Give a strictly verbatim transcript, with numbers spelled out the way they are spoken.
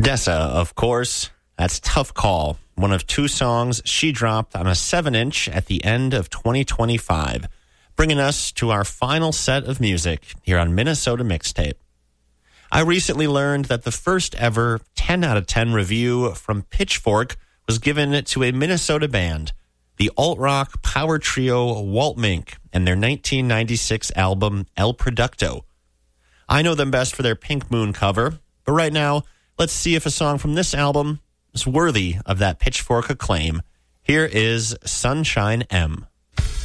Dessa, of course. That's Tough Call, one of two songs she dropped on a seven inch at the end of twenty twenty-five, bringing us to our final set of music here on Minnesota Mixtape. I recently learned that the first ever ten out of ten review from Pitchfork was given to a Minnesota band, the alt-rock power trio Walt Mink, and their nineteen ninety-six album El Producto. I know them best for their Pink Moon cover, but right now, let's see if a song from this album is worthy of that Pitchfork acclaim. Here is Sunshine M.